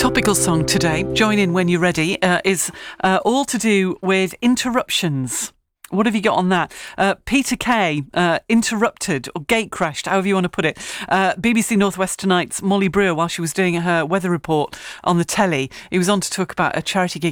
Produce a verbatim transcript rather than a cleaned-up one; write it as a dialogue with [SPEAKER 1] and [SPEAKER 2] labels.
[SPEAKER 1] topical song today, join in when you're ready, uh, is uh, all to do with interruptions. What have you got on that? Uh, Peter Kay, uh, interrupted or gate crashed, however you want to put it. Uh, B B C North West Tonight's Molly Brewer, while she was doing her weather report on the telly, he was on to talk about a charity gig